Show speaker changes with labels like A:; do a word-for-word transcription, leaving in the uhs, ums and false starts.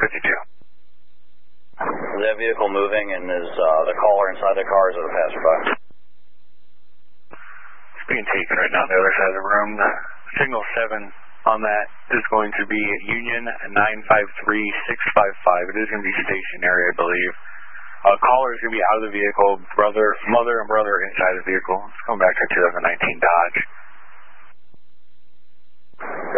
A: fifty-two.
B: Is that vehicle moving, and is uh, the caller inside the car, or is it a passerby?
A: It's being taken right now on the other side of the room. The signal seven on that is going to be Union nine five three six five five. It is going to be stationary, I believe. Uh, caller is going to be out of the vehicle. Brother, mother, and brother inside the vehicle. It's going back to two thousand nineteen Dodge.